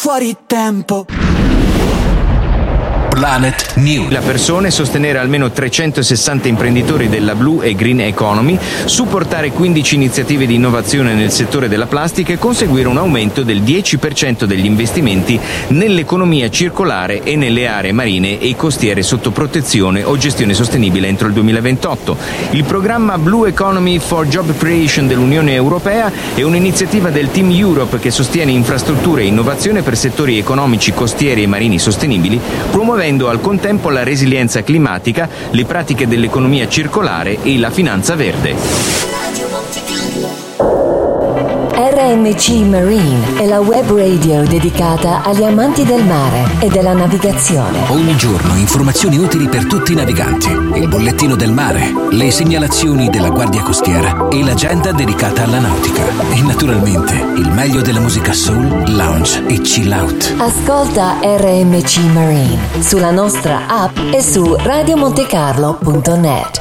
fuori tempo. Planet News. La persona è sostenere almeno 360 imprenditori della Blue e Green Economy, supportare 15 iniziative di innovazione nel settore della plastica e conseguire un aumento del 10% degli investimenti nell'economia circolare e nelle aree marine e costiere sotto protezione o gestione sostenibile entro il 2028. Il programma Blue Economy for Job Creation dell'Unione Europea è un'iniziativa del Team Europe che sostiene infrastrutture e innovazione per settori economici costieri e marini sostenibili, promuovendo al contempo la resilienza climatica, le pratiche dell'economia circolare e la finanza verde. RMC Marine è la web radio dedicata agli amanti del mare e della navigazione. Ogni giorno informazioni utili per tutti i naviganti, il bollettino del mare, le segnalazioni della Guardia Costiera e l'agenda dedicata alla nautica. E naturalmente il meglio della musica soul, lounge e chill out. Ascolta RMC Marine sulla nostra app e su radiomontecarlo.net.